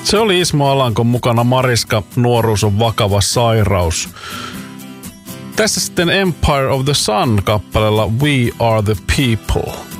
Se oli Ismo Alankon mukana Mariska, nuoruus on vakava sairaus. Tässä sitten Empire of the Sun -kappaleella We Are the People.